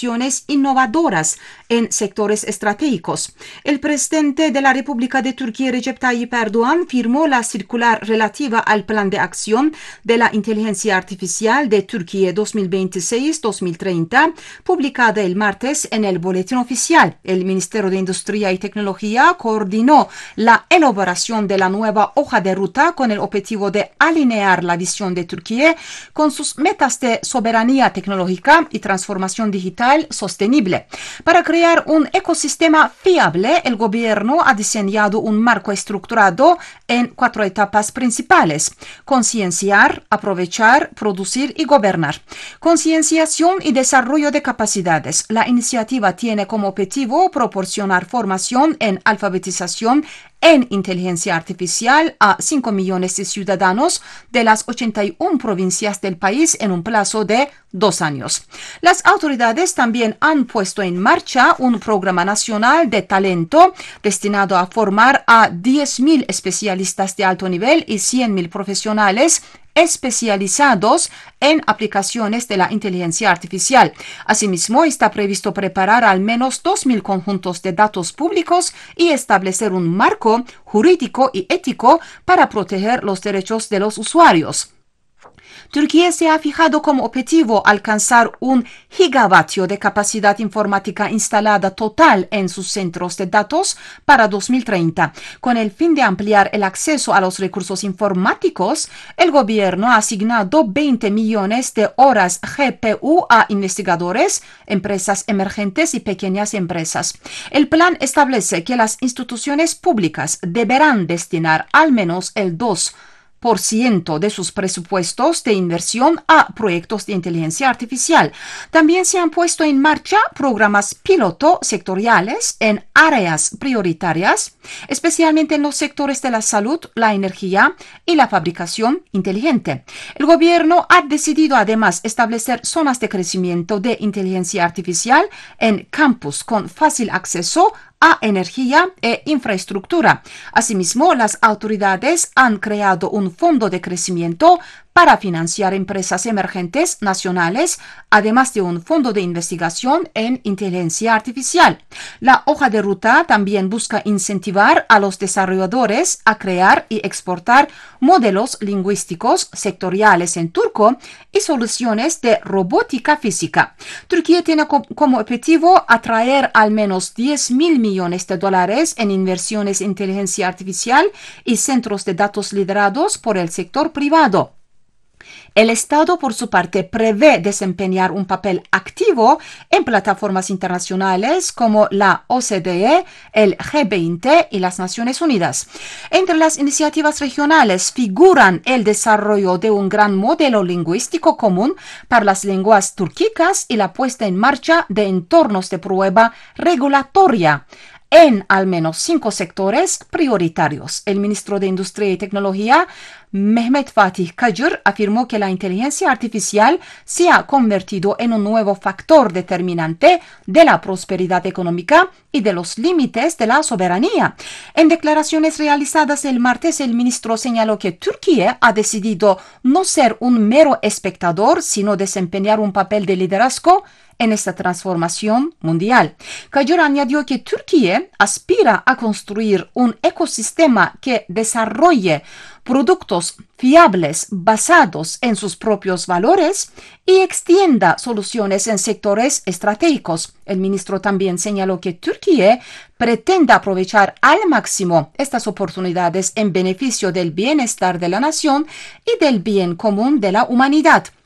soluciones innovadoras en sectores estratégicos. El presidente de la República de Turquía, Recep Tayyip Erdoğan, firmó la circular relativa al Plan de Acción de la Inteligencia Artificial de Turquía 2026-2030, publicada el martes en el Boletín Oficial. El Ministerio de Industria y Tecnología coordinó la elaboración de la nueva hoja de ruta con el objetivo de alinear la visión de Turquía con sus metas de soberanía tecnológica y transformación digital sostenible. Para crear un ecosistema fiable, el gobierno ha diseñado un marco estructurado en 4 etapas principales: concienciar, aprovechar, producir y gobernar. Concienciación y desarrollo de capacidades. La iniciativa tiene como objetivo proporcionar formación en alfabetización en inteligencia artificial a 5 millones de ciudadanos de las 81 provincias del país en un plazo de 2 años. Las autoridades también han puesto en marcha un programa nacional de talento destinado a formar a 10.000 especialistas de alto nivel y 100.000 profesionales especializados en aplicaciones de la inteligencia artificial. Asimismo, está previsto preparar al menos 2.000 conjuntos de datos públicos y establecer un marco jurídico y ético para proteger los derechos de los usuarios. Turquía se ha fijado como objetivo alcanzar 1 gigavatio de capacidad informática instalada total en sus centros de datos para 2030. Con el fin de ampliar el acceso a los recursos informáticos, el gobierno ha asignado 20 millones de horas GPU a investigadores, empresas emergentes y pequeñas empresas. El plan establece que las instituciones públicas deberán destinar al menos el 2% de sus presupuestos de inversión a proyectos de inteligencia artificial. También se han puesto en marcha programas piloto sectoriales en áreas prioritarias, especialmente en los sectores de la salud, la energía y la fabricación inteligente. El gobierno ha decidido además establecer zonas de crecimiento de inteligencia artificial en campus con fácil acceso a energía e infraestructura. Asimismo, las autoridades han creado un fondo de crecimiento para financiar empresas emergentes nacionales, además de un fondo de investigación en inteligencia artificial. La hoja de ruta también busca incentivar a los desarrolladores a crear y exportar modelos lingüísticos sectoriales en turco y soluciones de robótica física. Turquía tiene como objetivo atraer al menos 10.000 millones de dólares en inversiones en inteligencia artificial y centros de datos liderados por el sector privado. El Estado, por su parte, prevé desempeñar un papel activo en plataformas internacionales como la OCDE, el G20 y las Naciones Unidas. Entre las iniciativas regionales figuran el desarrollo de un gran modelo lingüístico común para las lenguas túrquicas y la puesta en marcha de entornos de prueba regulatoria en al menos 5 sectores prioritarios. El ministro de Industria y Tecnología, Mehmet Fatih Kacır, afirmó que la inteligencia artificial se ha convertido en un nuevo factor determinante de la prosperidad económica y de los límites de la soberanía. En declaraciones realizadas el martes, el ministro señaló que Turquía ha decidido no ser un mero espectador, sino desempeñar un papel de liderazgo en esta transformación mundial. Kacır añadió que Turquía aspira a construir un ecosistema que desarrolle productos fiables basados en sus propios valores y extienda soluciones en sectores estratégicos. El ministro también señaló que Turquía pretende aprovechar al máximo estas oportunidades en beneficio del bienestar de la nación y del bien común de la humanidad.